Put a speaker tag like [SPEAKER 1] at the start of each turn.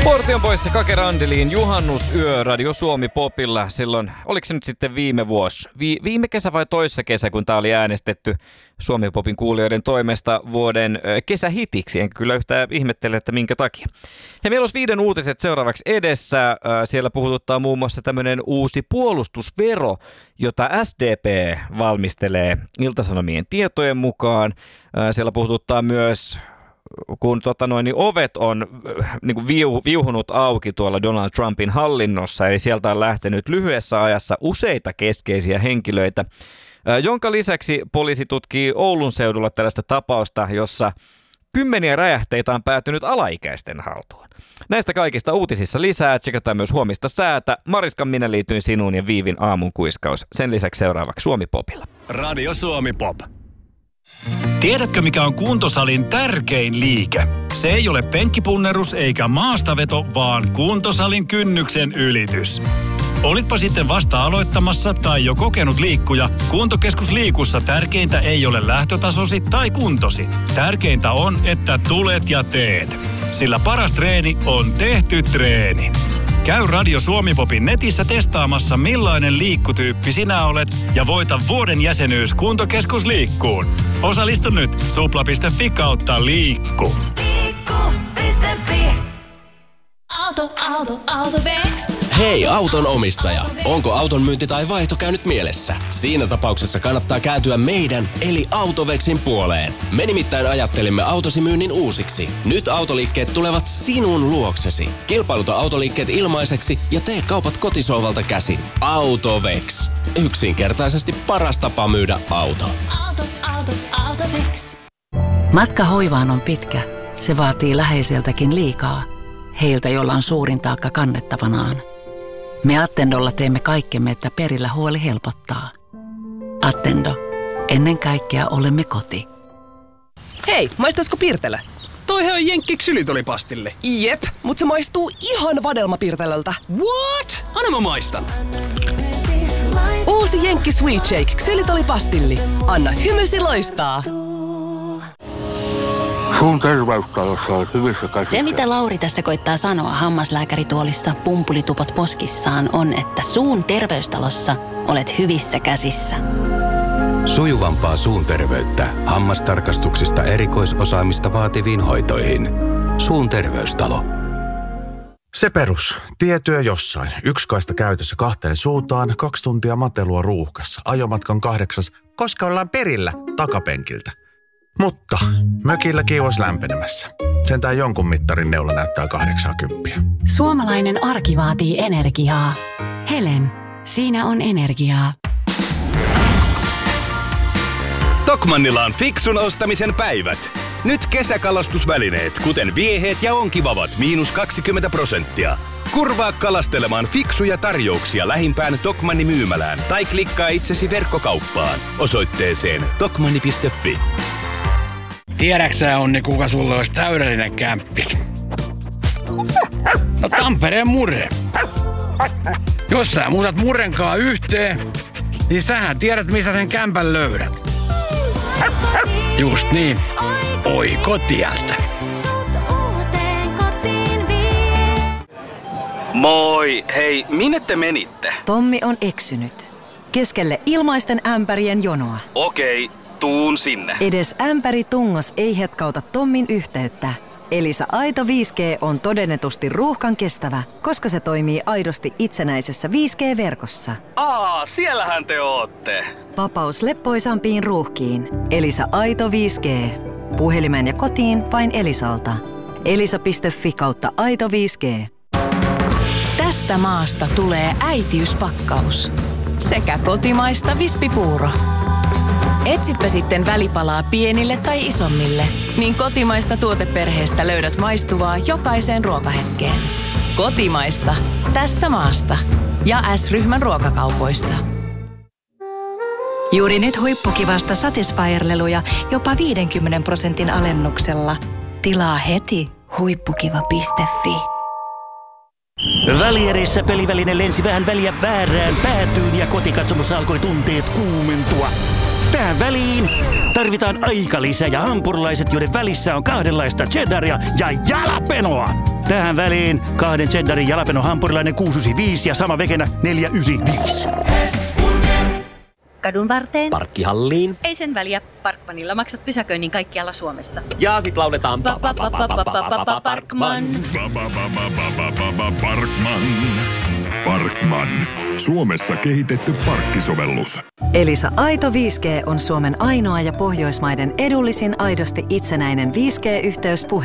[SPEAKER 1] Portion poissa Kake Randeliin juhannusyö Radio Suomi Popilla. Silloin, oliko se nyt sitten viime vuosi? Viime kesä vai toissa kesä, kun tää oli äänestetty Suomi Popin kuulijoiden toimesta vuoden kesähitiksi. En kyllä yhtään ihmettele, että minkä takia. Ja meillä olisi 5 uutiset seuraavaksi edessä. Siellä puhututtaa muun muassa tämmöinen uusi puolustusvero, jota SDP valmistelee Ilta-Sanomien tietojen mukaan. Siellä puhututtaa myös, kun ovet on niin viuhunut auki tuolla Donald Trumpin hallinnossa, eli sieltä on lähtenyt lyhyessä ajassa useita keskeisiä henkilöitä, jonka lisäksi poliisi tutkii Oulun seudulla tällaista tapausta, jossa 10 räjähteitä on päätynyt alaikäisten haltuun. Näistä kaikista uutisissa lisää, tsekataan myös huomista säätä. Mariskan Minä liityin sinuun ja Viivin aamun kuiskaus. Sen lisäksi seuraavaksi Suomi Popilla.
[SPEAKER 2] Radio Suomi Pop. Tiedätkö, mikä on kuntosalin tärkein liike? Se ei ole penkkipunnerus eikä maastaveto, vaan kuntosalin kynnyksen ylitys. Olitpa sitten vasta aloittamassa tai jo kokenut liikkuja, Kuntokeskus Liikussa tärkeintä ei ole lähtötasosi tai kuntosi. Tärkeintä on, että tulet ja teet. Sillä paras treeni on tehty treeni. Käy Radio Suomi Popin netissä testaamassa, millainen liikkutyyppi sinä olet ja voita vuoden jäsenyys Kuntokeskus Liikkuun. Osallistu nyt supla.fi/liikku.
[SPEAKER 3] Liikku.fi. Autovex.
[SPEAKER 4] Hei auton omistaja, onko auton myynti tai vaihto käynyt mielessä? Siinä tapauksessa kannattaa kääntyä meidän eli Autovexin puoleen. Me nimittäin ajattelimme autosi myynnin uusiksi. Nyt autoliikkeet tulevat sinun luoksesi. Kilpailuta autoliikkeet ilmaiseksi ja tee kaupat kotisohvalta käsin. Autovex. Yksinkertaisesti paras tapa myydä auto.
[SPEAKER 3] Autovex.
[SPEAKER 5] Matka hoivaan on pitkä. Se vaatii läheiseltäkin liikaa. Heiltä, joilla on suurin taakka kannettavanaan. Me Attendolla teemme kaikkemme, että perillä huoli helpottaa. Attendo. Ennen kaikkea olemme koti.
[SPEAKER 6] Hei, maistaisiko Pirtelö?
[SPEAKER 7] Toihan on Jenkki ksylitolipastille.
[SPEAKER 6] Jep, mut se maistuu ihan vadelmapirtelöltä.
[SPEAKER 7] What? Anna mä maistan.
[SPEAKER 6] Uusi Jenkki Sweet Shake ksylitolipastilli. Anna hymysi loistaa.
[SPEAKER 8] Suun terveystalossa olet hyvissä käsissä.
[SPEAKER 9] Se, mitä Lauri tässä koittaa sanoa hammaslääkärituolissa pumpulitupot poskissaan, on, että suun terveystalossa olet hyvissä käsissä.
[SPEAKER 10] Sujuvampaa suun terveyttä hammastarkastuksista erikoisosaamista vaativiin hoitoihin. Suun terveystalo.
[SPEAKER 11] Se perus. Tietyö jossain. 1 kaista käytössä 2 suuntaan, 2 tuntia matelua ruuhkassa. Ajomatkan 8, koska ollaan perillä takapenkiltä. Mutta mökilläkin olisi lämpenemässä. Sentään jonkun mittarin neula näyttää 80.
[SPEAKER 12] Suomalainen arki vaatii energiaa. Helen, siinä on energiaa.
[SPEAKER 2] Tokmannilla on fiksun ostamisen päivät. Nyt kesäkalastusvälineet, kuten vieheet ja onkivavat, -20%. Kurvaa kalastelemaan fiksuja tarjouksia lähimpään Tokmanni myymälään tai klikkaa itsesi verkkokauppaan osoitteeseen tokmanni.fi.
[SPEAKER 7] Tiedäksä, Onni, kuka sulla olisi täydellinen kämppis? No Tampereen Murre. Jos sä muutat Murrenkaan yhteen, niin sähän tiedät, missä sen kämpän löydät. Just niin. Oi kotialta.
[SPEAKER 2] Moi, hei, minne te menitte?
[SPEAKER 5] Tommi on eksynyt. Keskelle ilmaisten ämpärien jonoa.
[SPEAKER 2] Okei, tuun sinne.
[SPEAKER 5] Edes ämpäri tungos ei hetkauta Tommin yhteyttä. Elisa Aito 5G on todennetusti ruuhkan kestävä, koska se toimii aidosti itsenäisessä 5G-verkossa.
[SPEAKER 2] Siellähän te ootte.
[SPEAKER 5] Vapaus leppoisampiin ruuhkiin. Elisa Aito 5G. Puhelimeen ja kotiin vain Elisalta. elisa.fi/Aito 5G.
[SPEAKER 12] Tästä maasta tulee äitiyspakkaus. Sekä kotimaista vispipuuro. Etsitpä sitten välipalaa pienille tai isommille, niin kotimaista tuoteperheestä löydät maistuvaa jokaiseen ruokahetkeen. Kotimaista. Tästä maasta. Ja S-ryhmän ruokakaupoista.
[SPEAKER 13] Juuri nyt huippukivasta Satisfyer-leluja jopa 50% alennuksella. Tilaa heti huippukiva.fi.
[SPEAKER 14] Välierissä peliväline lensi vähän väliä väärään päätyyn ja kotikatsomossa alkoi tunteet kuumentua. Tähän väliin tarvitaan aikalisä ja hampurilaiset, joiden välissä on kahdenlaista cheddaria ja jalapenoa. Tähän väliin 2 cheddarin jalapenon hampurilainen 695 ja sama vegenä 495.
[SPEAKER 15] Kadun varteen.
[SPEAKER 16] Parkkihalliin.
[SPEAKER 15] Ei sen väliä. Parkmanilla maksat pysäköinnin kaikkialla Suomessa.
[SPEAKER 16] Ja sit lauletaan
[SPEAKER 15] Parkman.
[SPEAKER 17] Parkman. Parkman. Suomessa kehitetty parkkisovellus.
[SPEAKER 18] Elisa Aito 5G on Suomen ainoa ja Pohjoismaiden edullisin aidosti itsenäinen 5G-yhteyspuhelin.